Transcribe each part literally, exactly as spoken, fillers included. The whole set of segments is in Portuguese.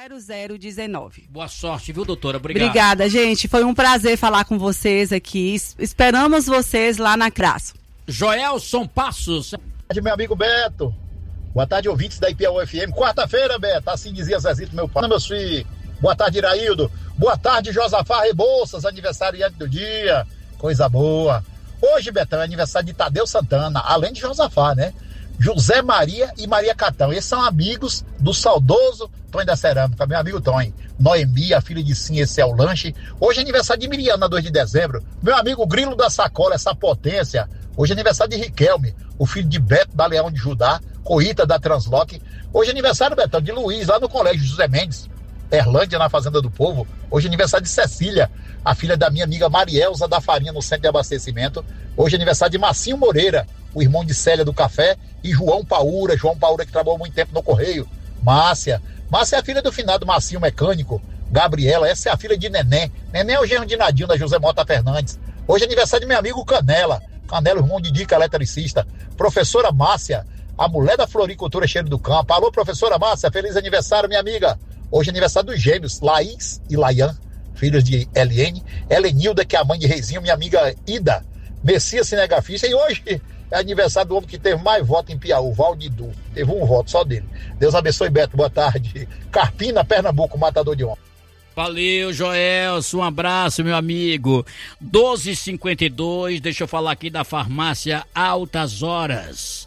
zero zero um nove. Boa sorte, viu, doutora? Obrigado. Obrigada, gente. Foi um prazer falar com vocês aqui. Esperamos vocês lá na Crasso. Joelson Passos. Boa tarde, meu amigo Beto. Boa tarde, ouvintes da I P A U F M. Quarta-feira, Beto. Assim dizia Zezito, meu pai. Meus filhos. Boa tarde, Iraildo. Boa tarde, Josafá Rebouças, aniversariante do dia. Coisa boa. Hoje, Betão, é aniversário de Tadeu Santana, além de Josafá, né? José Maria e Maria Catão. Esses são amigos do saudoso Tonho da Cerâmica, meu amigo Tonho. Noemi, a filha de Sim, esse é o lanche. Hoje é aniversário de Miriana, dois de dezembro. Meu amigo Grilo da Sacola, essa potência. Hoje é aniversário de Riquelme, o filho de Beto da Leão de Judá, Coita da Transloc. Hoje é aniversário, Betão, de Luiz, lá no colégio José Mendes, Erlândia, na Fazenda do Povo. Hoje é aniversário de Cecília, a filha da minha amiga Marielza da Farinha, no centro de abastecimento. Hoje é aniversário de Marcinho Moreira, o irmão de Célia do Café, e João Paura, João Paura que trabalhou muito tempo no Correio. Márcia, Márcia é a filha do finado Marcinho Mecânico. Gabriela, essa é a filha de Neném. Neném é o genro de Nadinho, da José Mota Fernandes. Hoje é aniversário de meu amigo Canela. Canela, irmão de Dica, eletricista. Professora Márcia, a mulher da floricultura Cheiro do Campo. Alô, professora Márcia, feliz aniversário, minha amiga. Hoje é aniversário dos gêmeos, Laís e Laian, filhos de L N. Helenilda, que é a mãe de Reizinho, minha amiga Ida. Messias Cinegrafista. E hoje é aniversário do homem que teve mais voto em Piauí, Valdidu. Teve um voto só dele. Deus abençoe, Beto. Boa tarde. Carpina, Pernambuco, matador de homem. Valeu, Joelson. Um abraço, meu amigo. doze e cinquenta e dois. Deixa eu falar aqui da farmácia Altas Horas.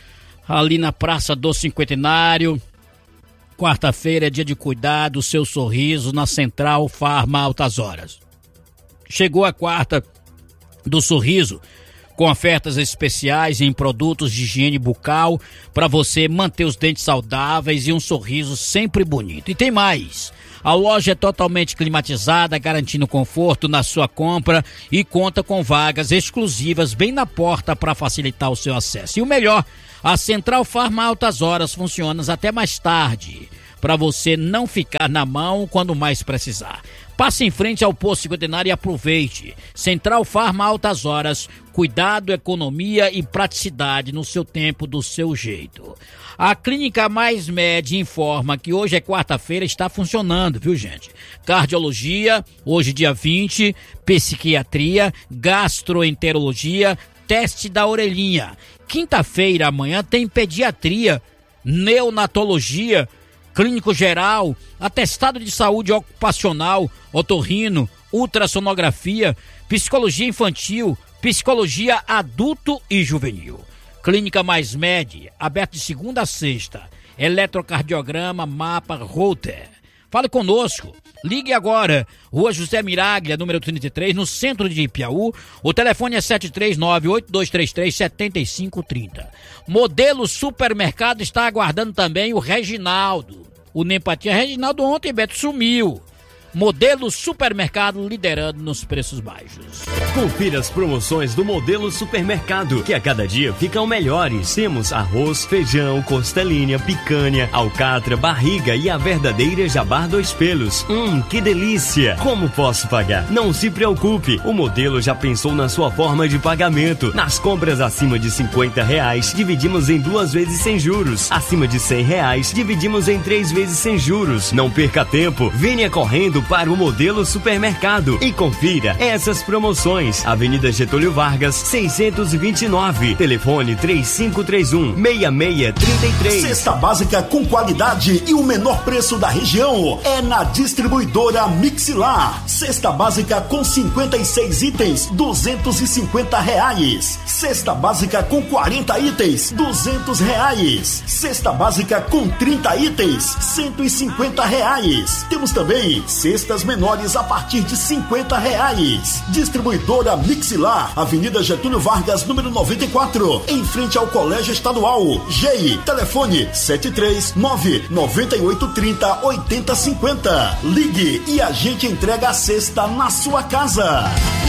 Ali na Praça do Cinquentenário. Quarta-feira é dia de cuidar do seu sorriso na Central Farma Altas Horas. Chegou a quarta do sorriso, com ofertas especiais em produtos de higiene bucal para você manter os dentes saudáveis e um sorriso sempre bonito. E tem mais. A loja é totalmente climatizada, garantindo conforto na sua compra e conta com vagas exclusivas bem na porta para facilitar o seu acesso. E o melhor, a Central Farma Altas Horas funciona até mais tarde, para você não ficar na mão quando mais precisar. Passe em frente ao Posto Cinquentenário e aproveite. Central Farma Altas Horas, cuidado, economia e praticidade no seu tempo, do seu jeito. A Clínica Mais Med informa que hoje é quarta-feira, está funcionando, viu, gente? Cardiologia, hoje dia vinte, psiquiatria, gastroenterologia, teste da orelhinha. Quinta-feira, amanhã, tem pediatria, neonatologia, clínico geral, atestado de saúde ocupacional, otorrino, ultrassonografia, psicologia infantil, psicologia adulto e juvenil. Clínica Mais Med, aberto de segunda a sexta. Eletrocardiograma, mapa, router. Fale conosco. Ligue agora. Rua José Miraglia, número trinta e três, no centro de Ipiaú. O telefone é sete três nove, oito dois três três, sete cinco três zero. Modelo Supermercado está aguardando também o Reginaldo. O Nempatia Reginaldo ontem, Beto, sumiu. Modelo Supermercado, liderando nos preços baixos. Confira as promoções do Modelo Supermercado, que a cada dia ficam melhores. Temos arroz, feijão, costelinha, picanha, alcatra, barriga e a verdadeira Jabá Dois Pelos. Hum, que delícia! Como posso pagar? Não se preocupe, o Modelo já pensou na sua forma de pagamento. Nas compras acima de cinquenta reais, dividimos em duas vezes sem juros. Acima de cem reais, dividimos em três vezes sem juros. Não perca tempo, venha correndo para o Modelo Supermercado e confira essas promoções. Avenida Getúlio Vargas, seiscentos e vinte e nove. Telefone três cinco três um, seis seis três três. Cesta básica com qualidade e o menor preço da região é na distribuidora Mixilar. Cesta básica com cinquenta e seis itens, duzentos e cinquenta reais. Cesta básica com quarenta itens, duzentos reais. Cesta básica com trinta itens, cento e cinquenta reais. Temos também cestas menores a partir de cinquenta reais. Distribuidora Mixilar, Avenida Getúlio Vargas, número noventa e quatro, em frente ao Colégio Estadual. G E I, telefone sete três nove, nove oito três zero, oito zero cinco zero. Ligue e a gente entrega a cesta na sua casa.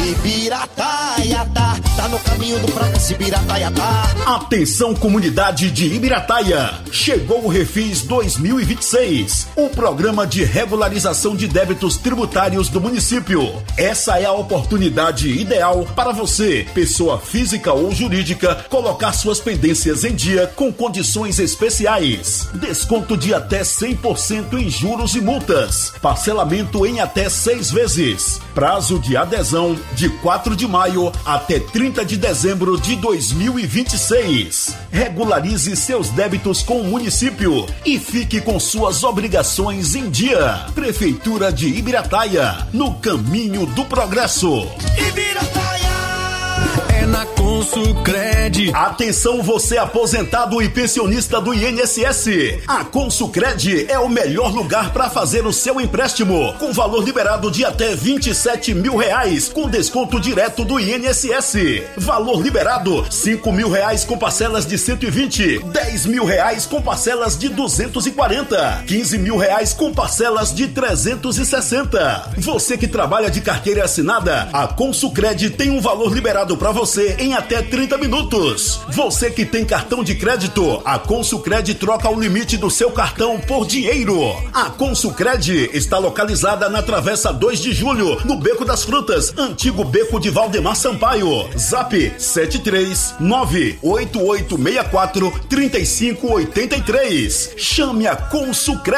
Ibirataia tá no caminho do fracasso. Ibirataia tá. Atenção, comunidade de Ibirataia. Chegou o Refis dois mil e vinte e seis, o programa de regularização de débitos débitos tributários do município. Essa é a oportunidade ideal para você, pessoa física ou jurídica, colocar suas pendências em dia com condições especiais. Desconto de até cem por cento em juros e multas. Parcelamento em até seis vezes. Prazo de adesão de quatro de maio até trinta de dezembro de dois mil e vinte e seis. Regularize seus débitos com o município e fique com suas obrigações em dia. Prefeitura de Ibirataia, no caminho do progresso. Ibirataia é na Consucred. Atenção, você aposentado e pensionista do I N S S. A Consucred é o melhor lugar para fazer o seu empréstimo, com valor liberado de até vinte e sete mil reais, com desconto direto do I N S S. Valor liberado, cinco mil reais com parcelas de cento e vinte, dez mil reais com parcelas de duzentos e quarenta, quinze mil reais com parcelas de trezentos e sessenta. Você que trabalha de carteira assinada, a Consucred tem um valor liberado para você em até trinta minutos. Você que tem cartão de crédito, a Consucred troca o limite do seu cartão por dinheiro. A Consucred está localizada na Travessa dois de julho, no Beco das Frutas, antigo Beco de Valdemar Sampaio. Zap sete três nove oito oito seis quatro três cinco oito três. Chame a Consucred.